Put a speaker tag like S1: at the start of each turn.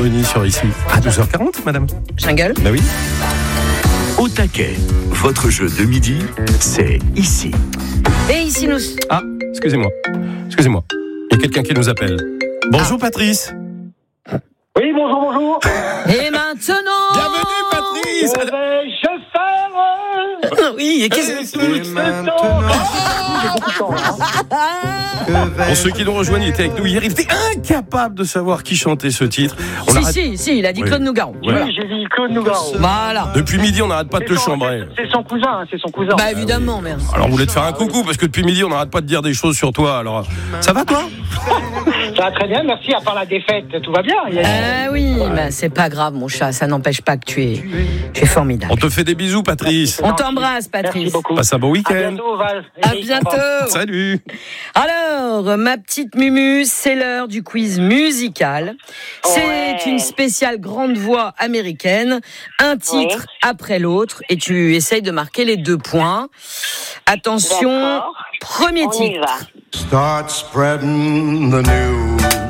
S1: Harmonie sur ici. À 12h40, madame.
S2: Jungle.
S1: Bah oui.
S3: Au taquet, votre jeu de midi, c'est ici.
S2: Et ici, nous...
S1: Ah, excusez-moi. Il y a quelqu'un qui nous appelle. Bonjour Patrice.
S4: Oui, bonjour.
S2: Et maintenant...
S1: Bienvenue Patrice.
S4: Que vais-je faire
S2: Oui, et qu'est-ce
S4: tout ce temps J'ai beaucoup de temps, hein.
S1: Pour ceux qui nous rejoignent, il était avec nous hier. Il était incapable de savoir qui chantait ce titre.
S2: Si, il a dit
S1: Oui.
S2: Claude Nougaro.
S1: Voilà.
S4: Oui, j'ai dit Claude Nougaro.
S2: Voilà.
S1: Depuis midi, on n'arrête pas de te chambrer.
S4: C'est son cousin.
S2: Bah évidemment, merde.
S1: Alors, on voulait te faire un coucou parce que depuis midi, on n'arrête pas de dire des choses sur toi. Alors, ça va toi?
S4: Ça va très bien, merci. À part la défaite, tout va bien.
S2: Ah oui, bah c'est pas grave, mon chat. Ça n'empêche pas que tu es formidable.
S1: On te fait des bisous, Patrice.
S2: On t'embrasse, Patrice.
S4: Merci beaucoup.
S1: Passe un bon
S4: À
S1: week-end.
S4: bientôt, Val.
S2: À bientôt.
S1: Salut.
S2: Alors, ma petite Mumu, c'est l'heure du quiz musical. C'est
S5: Ouais.
S2: une spéciale grande voix américaine, un titre après l'autre, et tu essayes de marquer les 2 points. Attention,
S5: D'accord.
S2: premier
S5: On y
S2: titre.
S5: va.
S6: Start spreading the news.